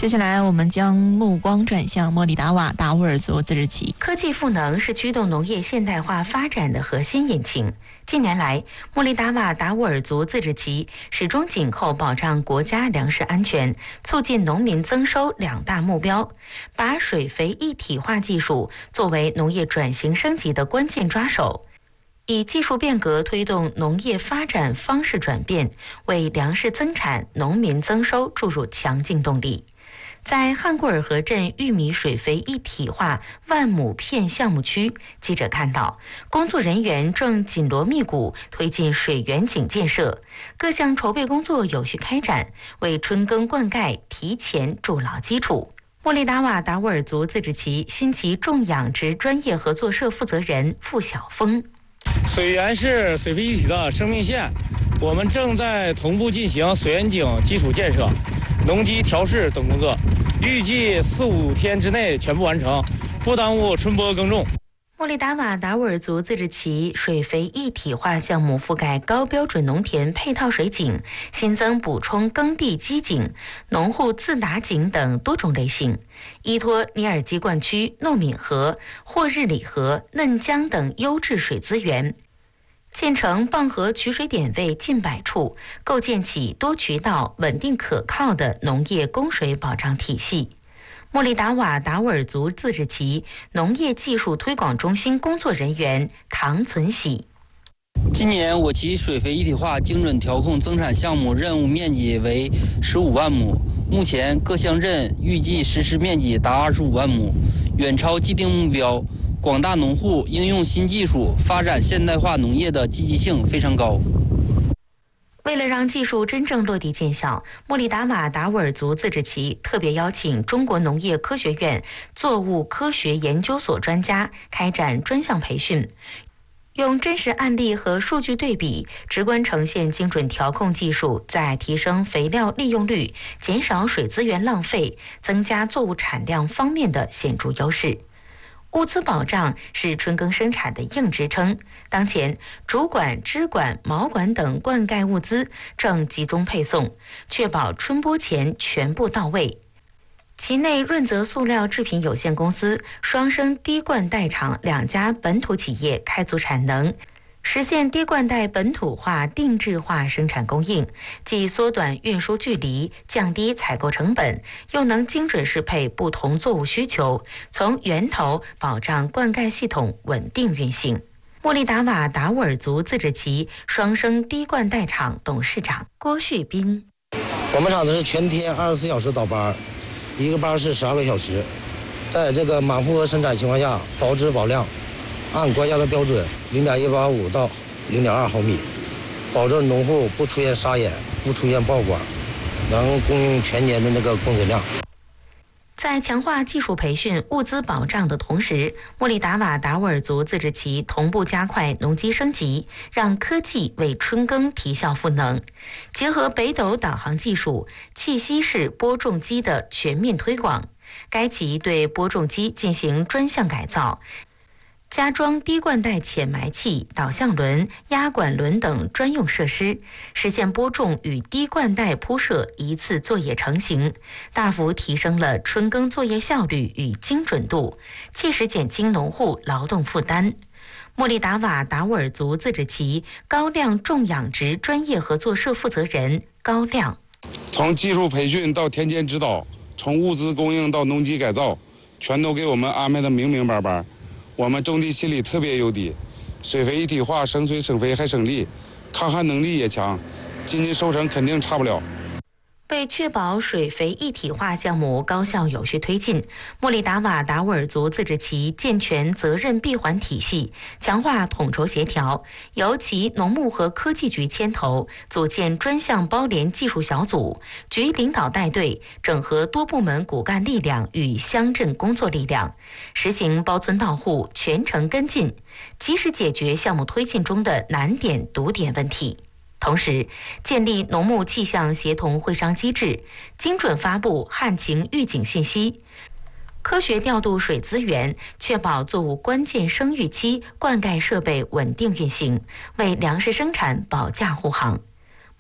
接下来我们将目光转向莫里达瓦达乌尔族自治旗。 科技赋能是驱动农业现代化发展的核心引擎。近年来，莫里达瓦达乌尔族自治旗始终紧扣保障国家粮食安全、促进农民增收两大目标，把水肥一体化技术作为农业转型升级的关键抓手，以技术变革推动农业发展方式转变，为粮食增产、农民增收注入强劲动力。在汉固尔河镇玉米水肥一体化万亩片项目区，记者看到工作人员正紧锣密鼓推进水源井建设，各项筹备工作有序开展，为春耕灌溉提前筑牢基础。莫里达瓦达乌尔族自治旗新旗种养殖专业合作社负责人付晓峰： 水源是水肥一体的生命线，我们正在同步进行水源井基础建设、农机调试等工作，预计4-5天之内全部完成，不耽误春播耕种。 莫里达瓦达乌尔族自治旗水肥一体化项目覆盖高标准农田配套水井、新增补充耕地基井、农户自打井等多种类型，依托尼尔基灌区、糯米河、霍日里河、嫩江等优质水资源，建成蚌河取水点位近100处，构建起多渠道、稳定可靠的农业供水保障体系。莫里达瓦达乌尔族自治旗农业技术推广中心工作人员唐存喜： 今年我旗水肥一体化精准调控增产项目任务面积为15万亩，目前各乡镇预计实施面积达25万亩，远超既定目标。广大农户应用新技术发展现代化农业的积极性非常高。 为了让技术真正落地见效，莫里达瓦达乌尔族自治旗特别邀请中国农业科学院作物科学研究所专家开展专项培训，用真实案例和数据对比，直观呈现精准调控技术在提升肥料利用率、减少水资源浪费、增加作物产量方面的显著优势。物资保障是春耕生产的硬支撑。当前，主管、支管、毛管等灌溉物资正集中配送，确保春播前全部到位。其内润泽塑料制品有限公司、双生滴灌袋厂2家本土企业开足产能，实现滴灌袋本土化、定制化生产供应，既缩短运输距离，降低采购成本，又能精准适配不同作物需求，从源头保障灌溉系统稳定运行。莫里达瓦达乌尔族自治旗双生滴灌袋厂董事长郭旭斌： 我们厂子是全天24小时倒班，一个班是12个小时，在这个满负荷生产情况下，保质保量，按国家的标准0.185到0.2毫米，保证农户不出现沙眼，不出现爆管，能供应全年的那个供水量。 在强化技术培训、物资保障的同时，莫里达瓦达乌尔族自治旗同步加快农机升级，让科技为春耕提效赋能。结合北斗导航技术、气息式播种机的全面推广，该旗对播种机进行专项改造，加装滴灌袋浅埋器、导向轮、压管轮等专用设施，实现播种与滴灌袋铺设一次作业成型，大幅提升了春耕作业效率与精准度，切实减轻农户劳动负担。莫里达瓦达乌尔族自治旗高亮种养殖专业合作社负责人高亮： 从技术培训到田间指导，从物资供应到农机改造，全都给我们安排的明明白白。我们种地心里特别有底，水肥一体化，省水省肥还省力，抗旱能力也强，今年收成肯定差不了。 为确保水肥一体化项目高效有序推进，莫里达瓦达乌尔族自治旗健全责任闭环体系，强化统筹协调，由其农牧和科技局牵头，组建专项包联技术小组，局领导带队，整合多部门骨干力量与乡镇工作力量，实行包村到户、全程跟进，及时解决项目推进中的难点堵点问题。同时，建立农牧气象协同会商机制，精准发布旱情预警信息，科学调度水资源，确保作物关键生育期灌溉设备稳定运行，为粮食生产保驾护航。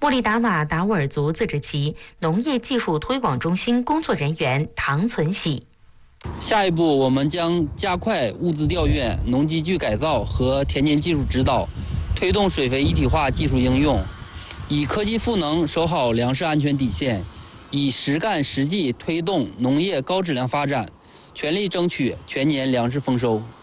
莫里达瓦达斡尔族自治旗农业技术推广中心工作人员唐存喜。 下一步，我们将加快物资调运、农机具改造和田间技术指导，推动水肥一体化技术应用，以科技赋能守好粮食安全底线，以实干实际推动农业高质量发展，全力争取全年粮食丰收。